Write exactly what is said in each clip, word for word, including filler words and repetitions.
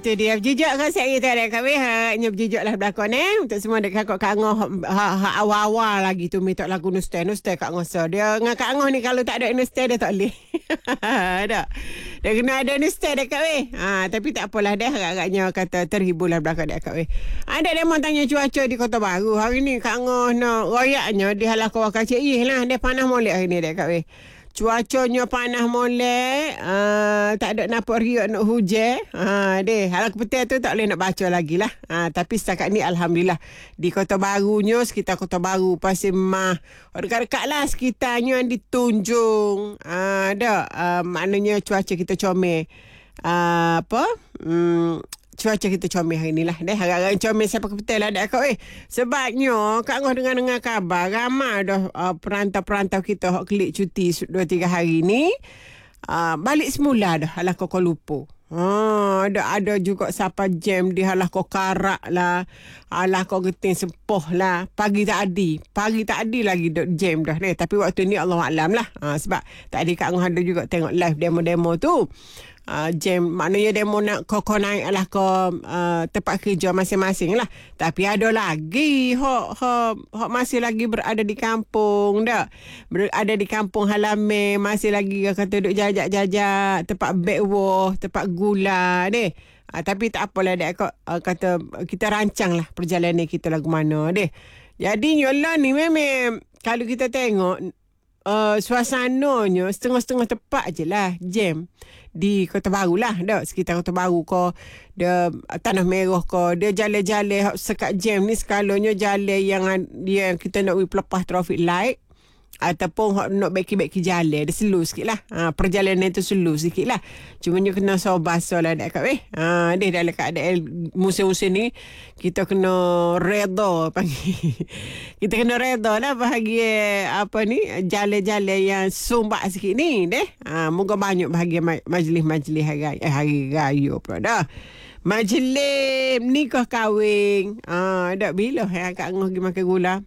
itu dia. Berjujur kan saya kita ada kami. Hanya berjujur lah berlakon eh. Untuk semua dekat Kak Angah. Ha, ha, awal-awal lagi tu minta lagu Nustai. Nustai Kak Angah. Dia dengan Kak Angah ni kalau tak ada Nustai dia tak boleh. Tak. Dia kena ada Nustai dekat weh. Ha, tapi tak apalah dah. Agak-agaknya kata terhibur lah belakang dekat weh. Ada demo tanya cuaca di Kota Baru. Hari ni Kak Angah nak royaknya di halah kawakan Cik Ih lah. Dia panas molek hari ni dekat weh. Cuacanya panas molek, uh, tak ada nampak riak nak hujan. Ha, deh, hal kepetir tu tak boleh nak baca lagi lah. Ha, tapi setakat ni Alhamdulillah. Di Kota Barunya, sekitar Kota Baru, Pasir Mah. Dekat-dekat lah sekitarnya di Tunjung. Ha, ada, uh, maknanya cuaca kita comel. Uh, apa? Hmm, cuaca kita comel hari ni lah. Deh, harap-harap comel siapa kepetir lah dak kau eh. Sebabnya Kak Ngah dengar-dengar kabar ramai dah uh, perantau-perantau kita hok kelik cuti dua tiga hari ni uh, balik semula dah halah kau lupa. Ha, ada ada juga siapa jam di halah kau karak lah. Halah kau geting sepoh lah. Pagi tadi, pagi tadi lagi dok jam dah deh. Tapi waktu ni Allah alam lah. Ha, sebab tadi Kak Ngah ada juga tengok live demo-demo tu. Uh, jam maknanya demo nak kau kau naik lah kau uh, tempat kerja masing-masing lah. Tapi ada lagi hok hok hok masih lagi berada di kampung dak. Berada di kampung halaman masih lagi kata duk jajak-jajak tempat bekwo, tempat gula deh. Uh, tapi tak apalah dak kau uh, kata kita rancang lah perjalanan kita lagu mana deh. Jadi nyolah ni memang kalau kita tengok uh, suasananya setengah-setengah tepat je lah jam di Kota Baru lah dah sekitar Kota Baru ko dia Tanah Merah ko dia jalan-jalan sekat jam ni skalanya jalan yang dia yang kita nak lepas traffic light ataupun nak beki-beki jalan dia slow sikit lah ha, perjalanan tu slow sikit lah cuma dia kena sabar lah dekat weh ha, dia dalam keadaan musim-musim ni kita kena reda panggil kita kena reda lah bahagia apa ni jalan-jalan yang sumbak sikit ni deh ha, moga banyak bahagia majlis-majlis hari, eh, hari raya pula dah majlis nikah kahwin ha, dah bila eh, Kak Angah pergi makan gula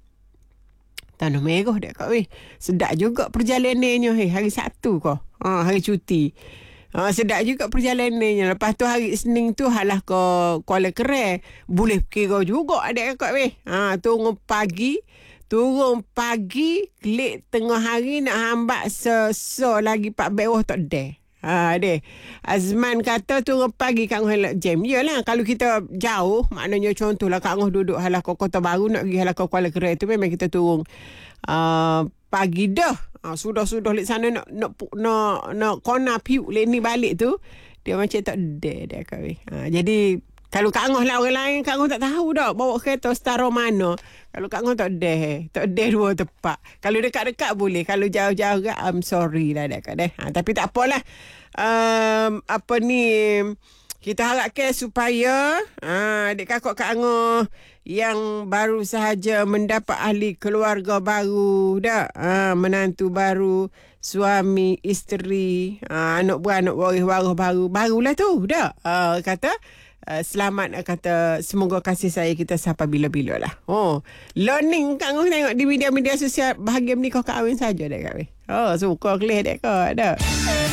Tanah Merah dah kau weh. Sedap juga perjalanannya hey, hari Sabtu kau. Ha, hari cuti. Ha, sedap juga perjalanannya. Lepas tu hari Isnin tu halah ke Kuala Kere. Boleh kira juga ada kau weh. Ha, turun pagi, turun pagi, klik tengah hari nak hambat se-se lagi pak bawah tak ada. Ha deh. Azman kata turun pagi Kak Ngah jam. Yalah kalau kita jauh maknanya contohlah Kak Ngah duduk halah Kota Baru nak pergi halah Kuala Kere tu memang kita turun uh, pagi dah. Ha, sudah-sudah lek sana nak nak nak nak kona piu lek ni balik tu dia macam tak ada dah kau. Ha, jadi kalau Kak Ngah lah orang lain Kak Ngah tak tahu dah bawa kereta setara mana. Kalau Kak Ngah tak ada, tak ada dua tempat. Kalau dekat-dekat boleh, kalau jauh-jauh I'm sorry lah dekat deh. Ha, tapi tak apalah. Um, apa ni kita harapkan supaya ha, adik kakak Kak Angah yang baru sahaja mendapat ahli keluarga baru dah ha, menantu baru, suami, isteri, ha, anak beranak waris-waris baru barulah tu dah ha, kata Uh, selamat kata semoga kasih saya kita sampai bila-bila lah. Oh, learning Kak Ngah tengok di media-media sosial bahagia menikah kahwin saja dah Kak. Oh, suka kelih dek kau dah.